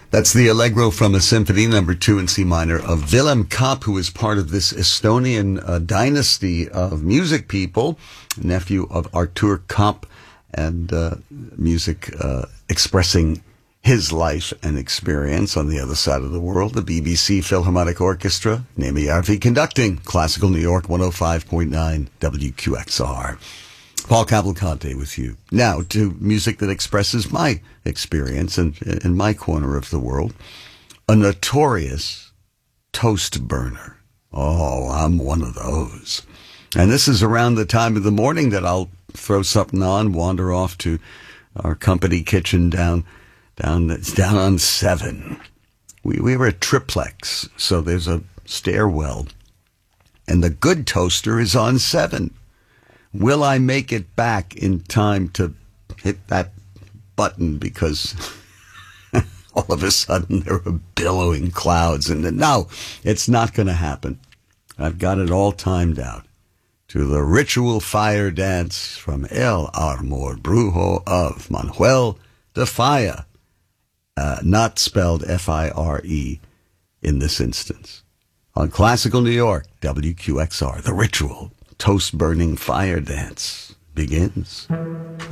That's the Allegro from a Symphony number 2 in C minor of Willem Kapp, who is part of this Estonian dynasty of music people, nephew of Artur Kapp, and music expressing his life and experience on the other side of the world. The BBC Philharmonic Orchestra, Neeme Järvi conducting Classical New York 105.9 WQXR. Paul Cavalcante with you. Now to music that expresses my experience in my corner of the world. A notorious toast burner. Oh, I'm one of those. And this is around the time of the morning that I'll throw something on, wander off to our company kitchen down on 7. We were a triplex, so there's a stairwell. And the good toaster is on 7. Will I make it back in time to hit that button? Because all of a sudden there are billowing clouds. And no, it's not going to happen. I've got it all timed out to the ritual fire dance from El Amor Brujo of Manuel de Falla. Not spelled F-I-R-E in this instance. On Classical New York, WQXR, the ritual toast-burning fire dance begins.